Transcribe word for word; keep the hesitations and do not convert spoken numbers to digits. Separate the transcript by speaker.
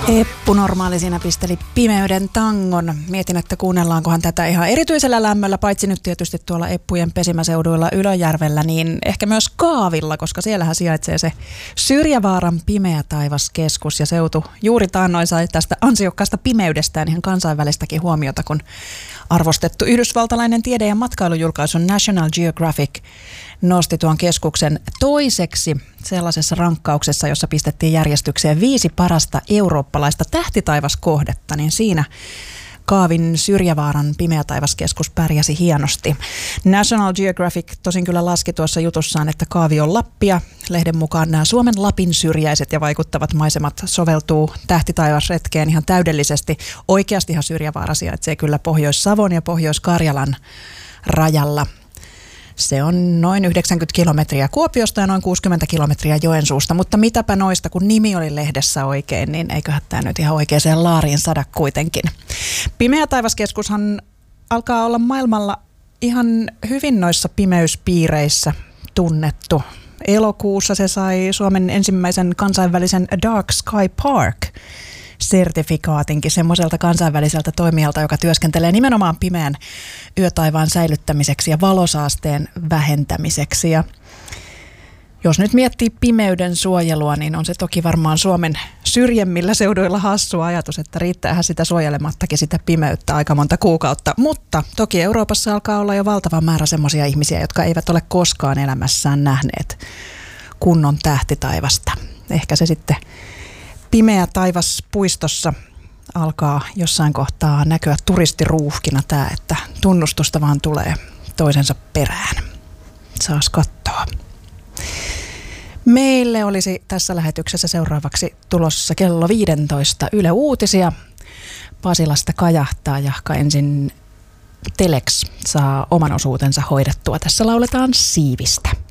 Speaker 1: Eppu Normaali siinä pisteli Pimeyden tangon. Mietin, että kuunnellaankohan tätä ihan erityisellä lämmöllä, paitsi nyt tietysti tuolla Eppujen pesimäseuduilla Ylöjärvellä, niin ehkä myös Kaavilla, koska siellähän sijaitsee se Syrjävaaran Pimeä taivas-keskus ja seutu juuri taannoin sai tästä ansiokkaasta pimeydestään ihan kansainvälistäkin huomiota, kun arvostettu yhdysvaltalainen tiede- ja matkailujulkaisu National Geographic nosti tuon keskuksen toiseksi sellaisessa rankkauksessa, jossa pistettiin järjestykseen viisi parasta eurooppalaista tähtitaivaskohdetta, niin siinä Kaavin Syrjävaaran Pimeä taivaskeskus pärjäsi hienosti. National Geographic tosin kyllä laski tuossa jutussaan, että Kaavi on Lappia. Lehden mukaan nämä Suomen Lapin syrjäiset ja vaikuttavat maisemat soveltuu tähtitaivasretkeen ihan täydellisesti. Oikeastihan Syrjävaara sijaitsee kyllä Pohjois-Savon ja Pohjois-Karjalan rajalla. Se on noin yhdeksänkymmentä kilometriä Kuopiosta ja noin kuusikymmentä kilometriä Joensuusta, mutta mitäpä noista, kun nimi oli lehdessä oikein, niin eiköhän tämä nyt ihan oikeaan laariin sada kuitenkin. Pimeä taivaskeskushan alkaa olla maailmalla ihan hyvin noissa pimeyspiireissä tunnettu. Elokuussa se sai Suomen ensimmäisen kansainvälisen Dark Sky Park sertifikaatinkin semmoiselta kansainväliseltä toimijalta, joka työskentelee nimenomaan pimeän yötaivaan säilyttämiseksi ja valosaasteen vähentämiseksi. Ja jos nyt miettii pimeyden suojelua, niin on se toki varmaan Suomen syrjemmillä seuduilla hassu ajatus, että riittäähän sitä suojelemattakin sitä pimeyttä aika monta kuukautta. Mutta toki Euroopassa alkaa olla jo valtava määrä semmoisia ihmisiä, jotka eivät ole koskaan elämässään nähneet kunnon tähtitaivasta. Ehkä se sitten Pimeä taivas puistossa alkaa jossain kohtaa näkyä turistiruuhkina tämä, että tunnustusta vaan tulee toisensa perään. Saas katsoa. Meille olisi tässä lähetyksessä seuraavaksi tulossa kello viisitoista Yle Uutisia. Pasilasta kajahtaa, jahka ensin Telex saa oman osuutensa hoidettua. Tässä lauletaan Siivistä.